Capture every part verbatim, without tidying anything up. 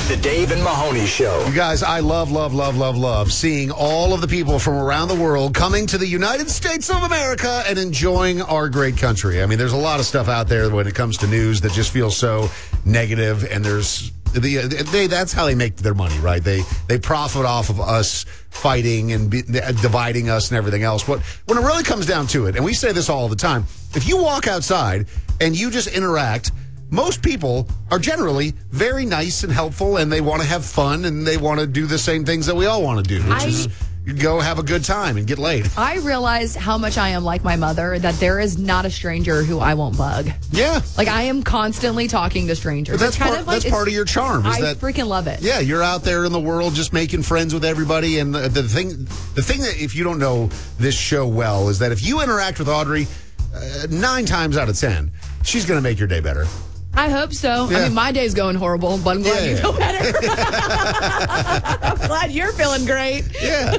The Dave and Mahoney Show. You guys, I love, love, love, love, love seeing all of the people from around the world coming to the United States of America and enjoying our great country. I mean, there's a lot of stuff out there when it comes to news that just feels so negative, and there's the they that's how they make their money, right? They they profit off of us fighting and be, dividing us and everything else. But when it really comes down to it, and we say this all the time, if you walk outside and you just interact, most people are generally very nice and helpful, and they want to have fun, and they want to do the same things that we all want to do, which I, is go have a good time and get laid. I realize how much I am like my mother, that there is not a stranger who I won't bug. Yeah. Like, I am constantly talking to strangers. But that's it's kind part, of like, that's part of your charm. Is I that, freaking love it. Yeah, you're out there in the world just making friends with everybody. And the, the thing the thing that, if you don't know this show well, is that if you interact with Audrey, uh, nine times out of ten, she's going to make your day better. I hope so. Yeah. I mean, my day's going horrible, but I'm glad Yeah, you yeah. feel better. I'm glad you're feeling great. Yeah.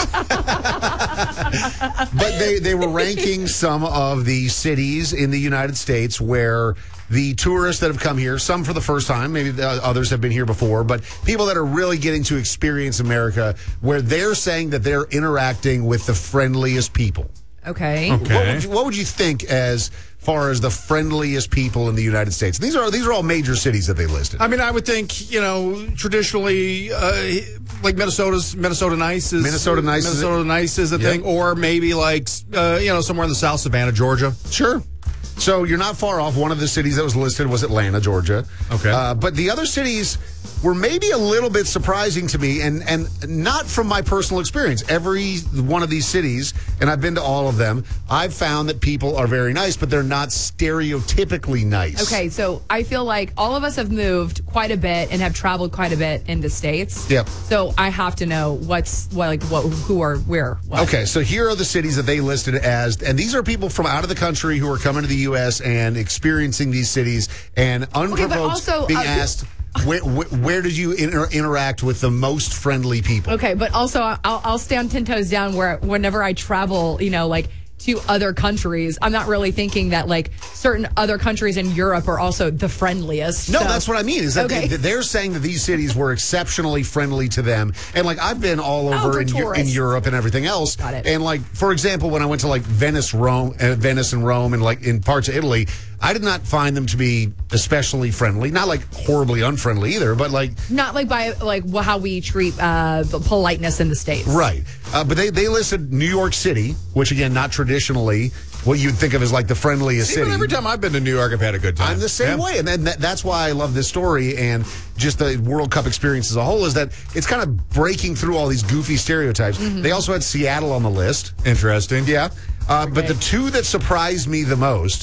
But they, they were ranking some of the cities in the United States where the tourists that have come here, some for the first time, maybe the others have been here before, but people that are really getting to experience America, where they're saying that they're interacting with the friendliest people. Okay. What would you, what would you think as far as the friendliest people in the United States? These are these are all major cities that they listed. I mean, I would think, you know, traditionally, uh, like Minnesota's Minnesota Nice is Minnesota Nice is Minnesota it? Nice is a Yep. thing, or maybe like uh, you know, somewhere in the South, Savannah, Georgia. Sure. So you're not far off. One of the cities that was listed was Atlanta, Georgia. Okay. Uh, but the other cities were maybe a little bit surprising to me, and, and not from my personal experience. Every one of these cities, and I've been to all of them, I've found that people are very nice, but they're not stereotypically nice. Okay, so I feel like all of us have moved quite a bit and have traveled quite a bit in the States. Yep. So I have to know what's, what, like, what, who are where. What. Okay, so here are the cities that they listed as, and these are people from out of the country who are coming to the U S and experiencing these cities, and unprovoked also, being uh, asked, where, where, where did you inter- interact with the most friendly people? Okay, but also I'll, I'll stand ten toes down where whenever I travel, you know, like to other countries, I'm not really thinking that like certain other countries in Europe are also the friendliest. No, so. that's what I mean. Is that Okay. they, they're saying that these cities were exceptionally friendly to them, and like I've been all Oh, over for in, Eu- in tourists. Europe and everything else. Got it. And like for example, when I went to like Venice, Rome, uh, Venice and Rome, and like in parts of Italy, I did not find them to be especially friendly. Not like horribly unfriendly either, but like Not like by like wh- how we treat uh, the politeness in the States. right. Uh, but they they listed New York City, which again, not traditionally what you'd think of as like the friendliest Even city. every time I've been to New York, I've had a good time. I'm the same Yeah. way, and then that, that's why I love this story and just the World Cup experience as a whole, is that it's kind of breaking through all these goofy stereotypes. Mm-hmm. They also had Seattle on the list. Interesting. Yeah. Uh, But Okay. the two that surprised me the most,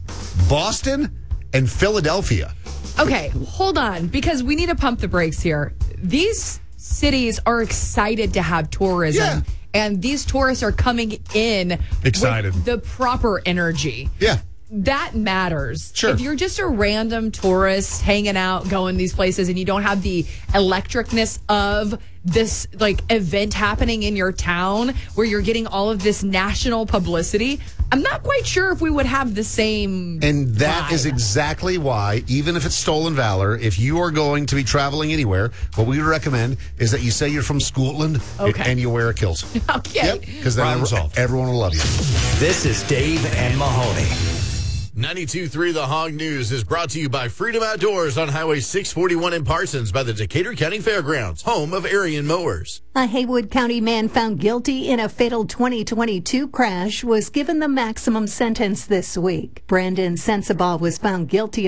Boston and Philadelphia. Okay, hold on, because we need to pump the brakes here. These cities are excited to have tourism. Yeah. And these tourists are coming in Excited. with the proper energy. Yeah. That matters. Sure. If you're just a random tourist hanging out, going these places, and you don't have the electricness of this like event happening in your town where you're getting all of this national publicity, I'm not quite sure if we would have the same. And that is vibe. exactly why, even if it's stolen valor, if you are going to be traveling anywhere, what we would recommend is that you say you're from Scotland Okay. and you wear a kilt. Okay. Because then Problem every- solved. everyone will love you. This is Dave and Mahoney. ninety-two point three The Hog News is brought to you by Freedom Outdoors on Highway six forty-one in Parsons by the Decatur County Fairgrounds, home of Arian Mowers. A Haywood County man found guilty in a fatal twenty twenty-two crash was given the maximum sentence this week. Brandon Sensabaugh was found guilty